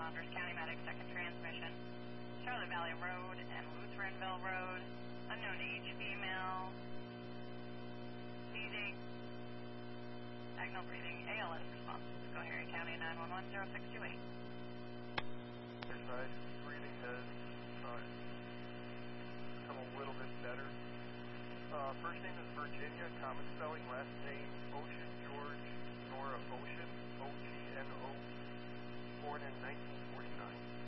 Saunders County Medic, second transmission. Charlotte Valley Road and Lutheranville Road. Unknown age female. Seeding. Diagonal breathing. ALS response. Schoharie County 911-0628. Side breathing has become a little bit better. First name is Virginia, common spelling. Last name Ocean George Nora Ocean, O-G-N-O. Born in 1949.